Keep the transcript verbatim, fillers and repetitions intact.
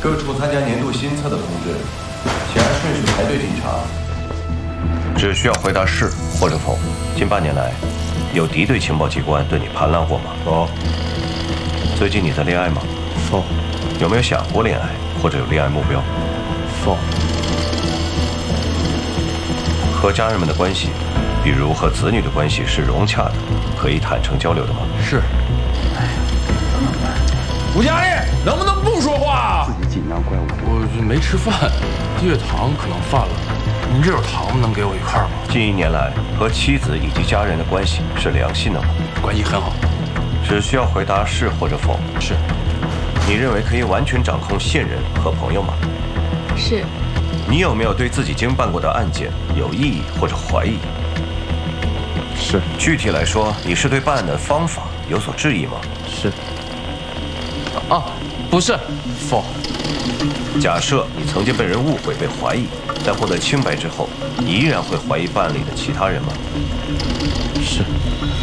各处参加年度新测的同志，请按顺序排队检查。只需要回答是或者否。近半年来，有敌对情报机关对你盘问过吗？ 否。 最近你在恋爱吗？ 否。 有没有想过恋爱或者有恋爱目标？ 否。 和家人们的关系，比如和子女的关系是融洽的，可以坦诚交流的吗？ 是。 吴佳丽，能不能不说话？ 自己紧张怪我。 我没吃饭，月糖可能犯了。您这有糖吗？能给我一块吗？ 近一年来，和妻子以及家人的关系是良性的吗？ 关系很好。 只需要回答是或者否。 是。 你认为可以完全掌控现任和朋友吗？ 是。 你有没有对自己经办过的案件有异议或者怀疑？ 是。 具体来说，你是对办案的方法有所质疑吗？ 是。 啊，不是。否。 假设你曾经被人误会、被怀疑，在获得清白之后，你依然会怀疑办案里的其他人吗？ 是。